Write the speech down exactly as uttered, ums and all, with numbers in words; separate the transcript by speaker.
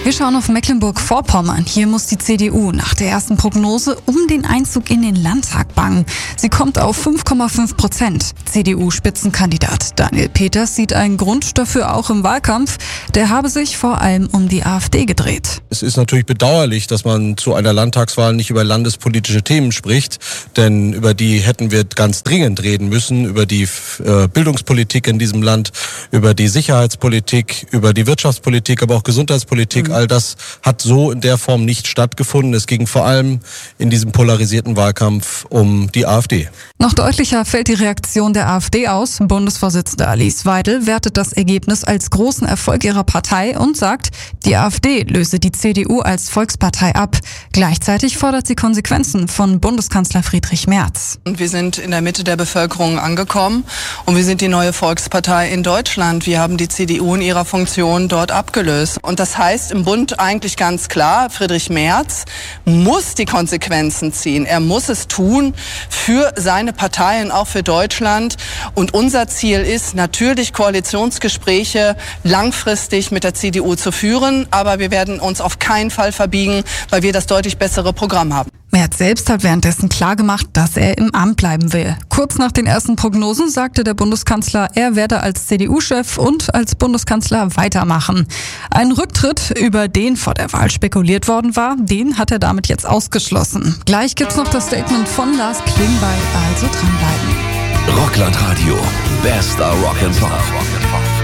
Speaker 1: Wir schauen auf Mecklenburg-Vorpommern. Hier muss die C D U nach der ersten Prognose um den Einzug in den Landtag bangen. Sie kommt auf fünf Komma fünf Prozent. C D U-Spitzenkandidat Daniel Peters sieht einen Grund dafür auch im Wahlkampf. Der habe sich vor allem um die AfD gedreht.
Speaker 2: Es ist natürlich bedauerlich, dass man zu einer Landtagswahl nicht über landespolitische Themen spricht, denn über die hätten wir ganz dringend reden müssen, über die äh, Bildungspolitik in diesem Land, über die Sicherheitspolitik, über die Wirtschaftspolitik, aber auch Gesundheitspolitik. Mhm. All das hat so in der Form nicht stattgefunden. Es ging vor allem in diesem polarisierten Wahlkampf um die AfD.
Speaker 1: Noch deutlicher fällt die Reaktion der AfD aus. Bundesvorsitzende Alice Weidel wertet das Ergebnis als großen Erfolg ihrer Partei und sagt, die AfD löse die C D U als Volkspartei ab. Gleichzeitig fordert sie Konsequenzen von Bundeskanzler Friedrich Merz.
Speaker 3: Wir sind in der Mitte der Bevölkerung angekommen und wir sind die neue Volkspartei in Deutschland. Wir haben die C D U in ihrer Funktion dort abgelöst. Und das heißt im Bund eigentlich ganz klar, Friedrich Merz muss die Konsequenzen ziehen. Er muss es tun für seine Partei und auch für Deutschland. Und unser Ziel ist natürlich, Koalitionsgespräche langfristig mit der C D U zu führen. Aber wir werden uns auf keinen Fall verbiegen, weil wir das deutlich bessere Programm haben.
Speaker 1: Merz selbst hat währenddessen klargemacht, dass er im Amt bleiben will. Kurz nach den ersten Prognosen sagte der Bundeskanzler, er werde als C D U-Chef und als Bundeskanzler weitermachen. Ein Rücktritt, über den vor der Wahl spekuliert worden war, den hat er damit jetzt ausgeschlossen. Gleich gibt's noch das Statement von Lars Klingbeil, also dranbleiben.
Speaker 4: Rockland Radio, bester Rock and Pop.